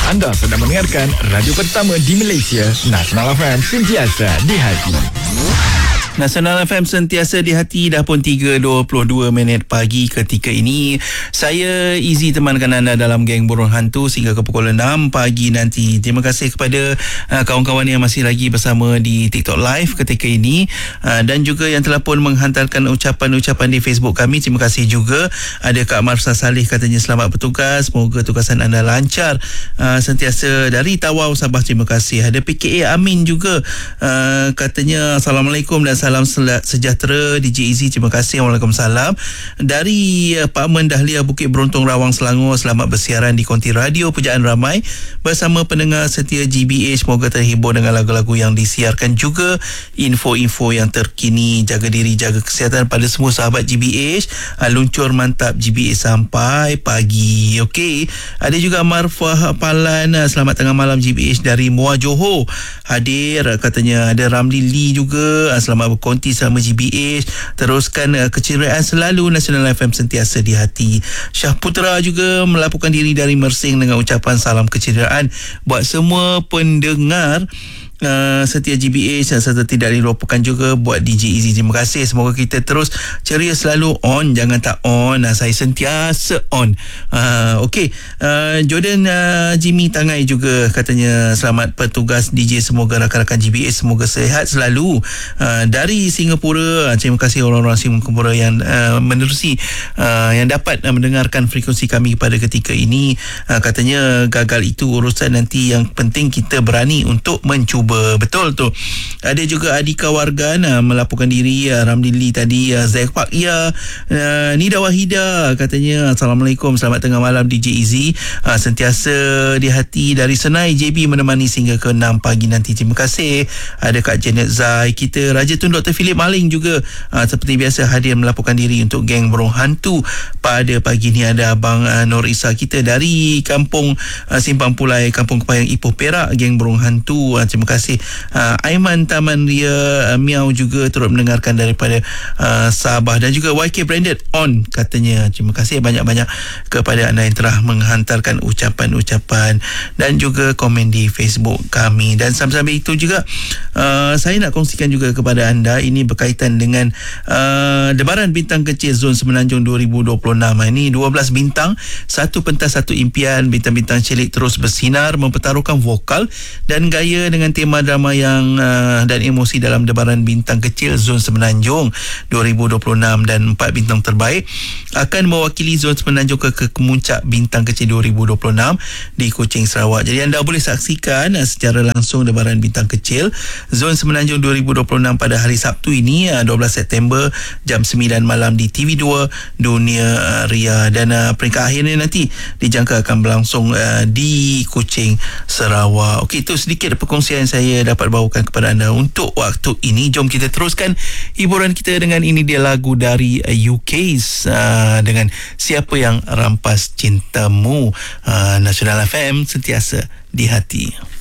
Anda sedang mendengarkan radio pertama di Malaysia, Nasional FM, sentiasa di hati. Nasional FM sentiasa di hati. Dah pun 3.22 pagi ketika ini. Saya Izzy temankan anda dalam Geng Burung Hantu sehingga ke pukul 6 pagi nanti. Terima kasih kepada kawan-kawan yang masih lagi bersama di TikTok Live ketika ini, dan juga yang telah pun menghantarkan ucapan-ucapan di Facebook kami. Terima kasih juga. Ada Kak Marsa Salih katanya selamat bertugas, semoga tugasan anda lancar sentiasa dari Tawau, Sabah. Terima kasih. Ada PKA Amin juga, katanya Assalamualaikum dan salam sejahtera DJ Izzy. Terima kasih. Waalaikumsalam. Dari Pak Men Dahlia Bukit Berontong Rawang Selangor, selamat bersiaran di konti radio Pujaan Ramai bersama pendengar setia GBH. Semoga terhibur dengan lagu-lagu yang disiarkan, juga info-info yang terkini. Jaga diri, jaga kesihatan pada semua sahabat GBH. Luncur mantap GBH sampai pagi. Okey. Ada juga Marfah Palan, selamat tengah malam GBH dari Muar Johor. Hadir katanya. Ada Ramli Lee juga, selamat berkonti sama GBH. Teruskan keceriaan selalu, Nasional FM sentiasa di hati. Syah Putra juga melaporkan diri dari Mersing dengan ucapan salam keceriaan buat semua pendengar setia GBH, serta tidak dilupakan juga buat DJ Izzy. Terima kasih. Semoga kita terus ceria selalu, on jangan tak on. Saya sentiasa on. Okey. Jordan Jimmy Tangai juga katanya selamat bertugas DJ, semoga rakan-rakan GBH semoga sehat selalu. Dari Singapura, terima kasih orang-orang Singapura yang menerusi, yang dapat mendengarkan frekuensi kami pada ketika ini. Katanya gagal itu urusan, nanti yang penting kita berani untuk mencuba. Betul tu. Ada juga Adika Wargan melaporkan diri. Ramdili tadi. Zaik Pak Nida Wahida katanya Assalamualaikum, selamat tengah malam DJ Izzy, sentiasa di hati dari Senai JB menemani sehingga ke 6 pagi nanti. Terima kasih. Ada Kak Janet Zai kita. Raja Tun Dr. Philip Maling juga seperti biasa hadir melaporkan diri untuk Geng Burung Hantu pada pagi ni. Ada Abang Nur Isa kita dari Kampung Simpang Pulai, Kampung Kepayang Ipoh Perak, Geng Burung Hantu. Terima kasih. Aiman Taman Ria Miau juga turut mendengarkan daripada Sabah, dan juga YK Branded on katanya. Terima kasih banyak-banyak kepada anda yang telah menghantarkan ucapan-ucapan dan juga komen di Facebook kami. Dan sambil itu juga saya nak kongsikan juga kepada anda, ini berkaitan dengan Debaran Bintang Kecil Zon Semenanjung 2026. Ini 12 bintang, satu pentas satu impian. Bintang-bintang cilik terus bersinar mempertaruhkan vokal dan gaya dengan tema drama yang dan emosi dalam Debaran Bintang Kecil Zon Semenanjung 2026, dan 4 bintang terbaik akan mewakili Zon Semenanjung ke Kemuncak Bintang Kecil 2026 di Kuching, Sarawak. Jadi anda boleh saksikan secara langsung Debaran Bintang Kecil Zon Semenanjung 2026 pada hari Sabtu ini 12 September jam 9 malam di TV2 Dunia Ria, dan peringkat akhirnya nanti dijangka akan berlangsung di Kuching, Sarawak. Okey, itu sedikit perkongsian saya dapat bawakan kepada anda untuk waktu ini. Jom kita teruskan hiburan kita dengan ini dia lagu dari UK's dengan Siapa Yang Rampas Cintamu. Nasional FM sentiasa di hati.